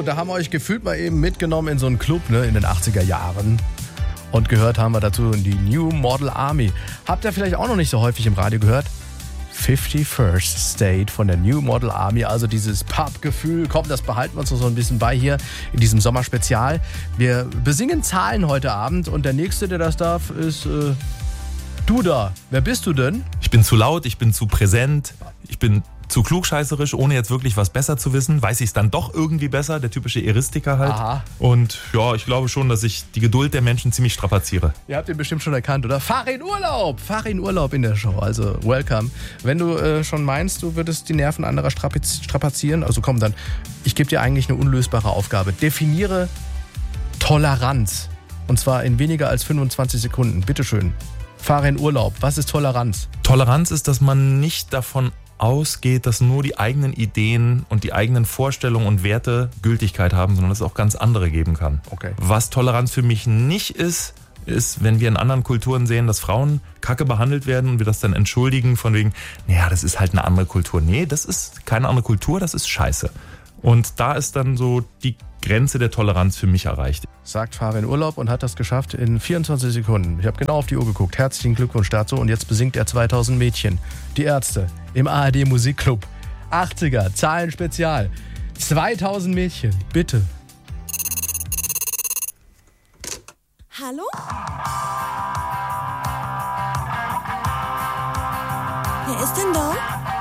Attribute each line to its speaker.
Speaker 1: da haben wir euch gefühlt mal eben mitgenommen in so einen Club, ne, in den 80er Jahren. Und gehört haben wir dazu die New Model Army. Habt ihr vielleicht auch noch nicht so häufig im Radio gehört? 51st State von der New Model Army, also dieses Pub-Gefühl. Komm, das behalten wir uns noch so ein bisschen bei hier in diesem Sommerspezial. Wir besingen Zahlen heute Abend und der Nächste, der das darf, ist du da. Wer bist du denn?
Speaker 2: Ich bin zu laut, ich bin zu präsent, ich bin zu klugscheißerisch, ohne jetzt wirklich was besser zu wissen. Weiß ich es dann doch irgendwie besser, der typische Eristiker halt.
Speaker 1: Aha.
Speaker 2: Und ja, ich glaube schon, dass ich die Geduld der Menschen ziemlich strapaziere.
Speaker 1: Ihr habt ihn bestimmt schon erkannt, oder? Fahr in Urlaub in der Show, also welcome. Wenn du schon meinst, du würdest die Nerven anderer strapazieren, also komm dann, ich gebe dir eigentlich eine unlösbare Aufgabe. Definiere Toleranz. Und zwar in weniger als 25 Sekunden. Bitteschön. Fahre in Urlaub. Was ist Toleranz?
Speaker 2: Toleranz ist, dass man nicht davon ausgeht, dass nur die eigenen Ideen und die eigenen Vorstellungen und Werte Gültigkeit haben, sondern dass es auch ganz andere geben kann.
Speaker 1: Okay.
Speaker 2: Was Toleranz für mich nicht ist, wenn wir in anderen Kulturen sehen, dass Frauen kacke behandelt werden und wir das dann entschuldigen von wegen, naja, das ist halt eine andere Kultur. Nee, das ist keine andere Kultur, das ist scheiße. Und da ist dann so die Grenze der Toleranz für mich erreicht.
Speaker 1: Sagt Fahre in Urlaub und hat das geschafft in 24 Sekunden. Ich habe genau auf die Uhr geguckt. Herzlichen Glückwunsch dazu. Und jetzt besingt er 2000 Mädchen. Die Ärzte im ARD Musikclub. 80er, Zahlenspezial. 2000 Mädchen, bitte.
Speaker 3: Hallo? Wer ist denn da?